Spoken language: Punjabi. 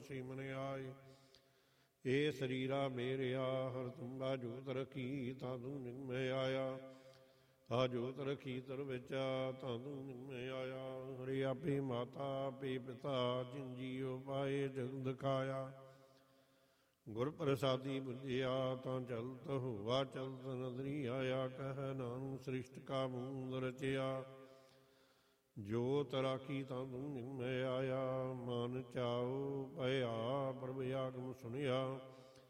ਸੀ ਮਨ ਆਏ। ਇਹ ਸਰੀਰਾ ਮੇਰਿਆ ਹਰ ਤੁੰਬਾ ਜੋਤ ਰਖੀ, ਤਾਂ ਤੂੰ ਨਿਗਮੈ ਆਇਆ। ਆ ਜੋਤ ਰਖੀ ਤਰ ਵਿਚਾ, ਤਾਂ ਤੂੰ ਨਿਗਮੈ ਆਇਆ। ਹਰਿ ਆਪੇ ਮਾਤਾ ਆਪੇ ਪਿਤਾ, ਜਿਨ ਜੀਉ ਪਾਏ ਜਗ ਦਿਖਾਇਆ। ਗੁਰ ਪ੍ਰਸਾਦੀ ਬੁਝਿਆ, ਤਾਂ ਚਲਤ ਹੋਆ ਚਲਤ ਨਦਰੀ ਆਇਆ। ਕਹਿ ਨਾਨਕ ਸ੍ਰਿਸ਼ਟ ਕਾ ਮੂਲ ਰਚਿਆ, ਜੋਤ ਰਾਖੀ ਤਾਂ ਤੂੰ ਨਿਗਮੈ ਆਇਆ। ਮਨ ਚਾਉ ਭਇਆ ਪ੍ਰਭ ਆਗਮ ਸੁਣਿਆ,